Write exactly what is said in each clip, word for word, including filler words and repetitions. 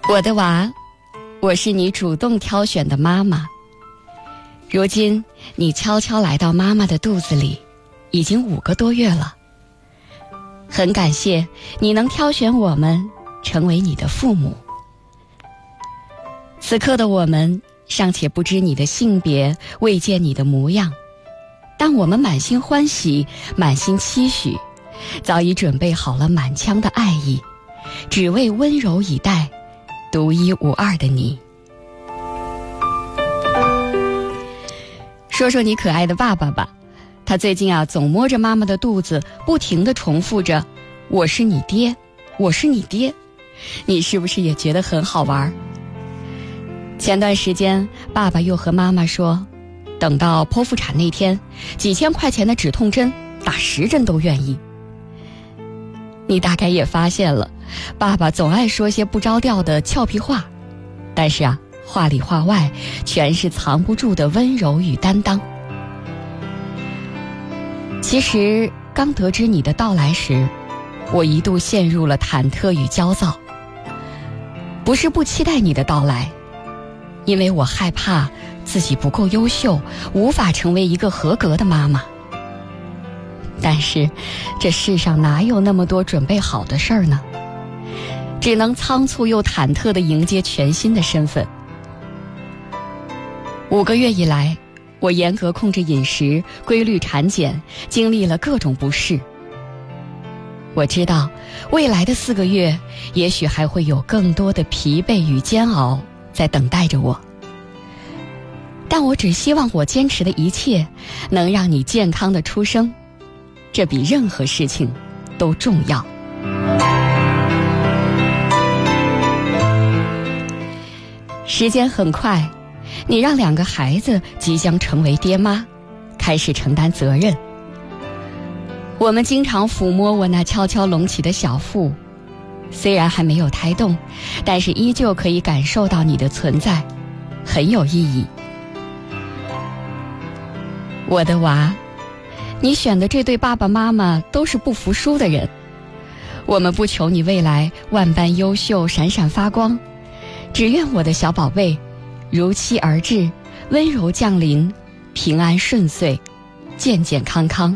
我的娃，我是你主动挑选的妈妈。如今你悄悄来到妈妈的肚子里，已经五个多月了。很感谢你能挑选我们成为你的父母。此刻的我们尚且不知你的性别，未见你的模样，但我们满心欢喜，满心期许，早已准备好了满腔的爱意，只为温柔以待独一无二的你。说说你可爱的爸爸吧，他最近啊总摸着妈妈的肚子，不停地重复着我是你爹，我是你爹。你是不是也觉得很好玩？前段时间爸爸又和妈妈说，等到剖腹产那天，几千块钱的止痛针打十针都愿意。你大概也发现了，爸爸总爱说些不着调的俏皮话，但是啊话里话外全是藏不住的温柔与担当。其实刚得知你的到来时，我一度陷入了忐忑与焦躁。不是不期待你的到来，因为我害怕自己不够优秀，无法成为一个合格的妈妈。但是这世上哪有那么多准备好的事儿呢？只能仓促又忐忑地迎接全新的身份。五个月以来，我严格控制饮食，规律产检，经历了各种不适。我知道未来的四个月，也许还会有更多的疲惫与煎熬在等待着我。但我只希望我坚持的一切能让你健康的出生，这比任何事情都重要。时间很快，你让两个孩子即将成为爹妈，开始承担责任。我们经常抚摸我那悄悄隆起的小腹，虽然还没有胎动，但是依旧可以感受到你的存在，很有意义。我的娃，你选的这对爸爸妈妈都是不服输的人。我们不求你未来万般优秀，闪闪发光，只愿我的小宝贝如期而至，温柔降临，平安顺遂，健健康康。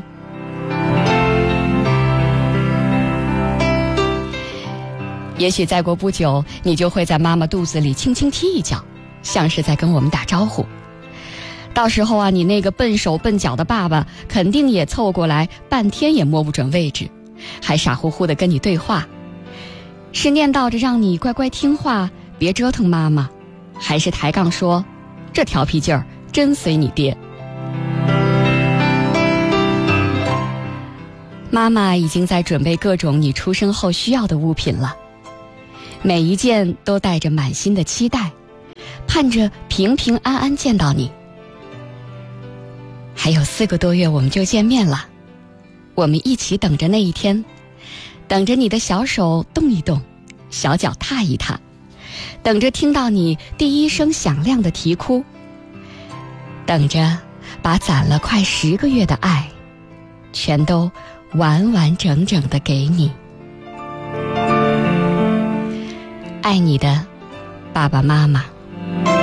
也许再过不久，你就会在妈妈肚子里轻轻踢一脚，像是在跟我们打招呼。到时候啊，你那个笨手笨脚的爸爸肯定也凑过来，半天也摸不准位置，还傻乎乎地跟你对话，是念叨着让你乖乖听话，别折腾妈妈，还是抬杠说这调皮劲儿真随你爹。妈妈已经在准备各种你出生后需要的物品了，每一件都带着满心的期待，盼着平平安安见到你。还有四个多月我们就见面了，我们一起等着那一天，等着你的小手动一动，小脚踏一踏，等着听到你第一声响亮的啼哭，等着把攒了快十个月的爱全都完完整整的给你。爱你的爸爸妈妈。